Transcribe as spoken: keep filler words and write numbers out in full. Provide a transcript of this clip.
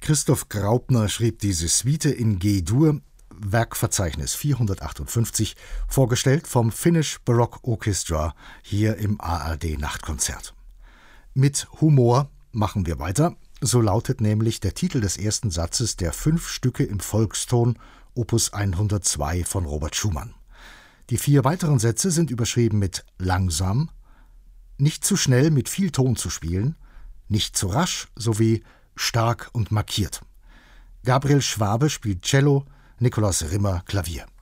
Christoph Graupner schrieb diese Suite in G-Dur, Werkverzeichnis vierhundertachtundfünfzig, vorgestellt vom Finnish Baroque Orchestra hier im A R D-Nachtkonzert. Mit Humor machen wir weiter, so lautet nämlich der Titel des ersten Satzes der fünf Stücke im Volkston, Opus hundertzwei von Robert Schumann. Die vier weiteren Sätze sind überschrieben mit langsam, nicht zu schnell mit viel Ton zu spielen, nicht zu rasch sowie stark und markiert. Gabriel Schwabe spielt Cello, Nikolaus Rimmer Klavier.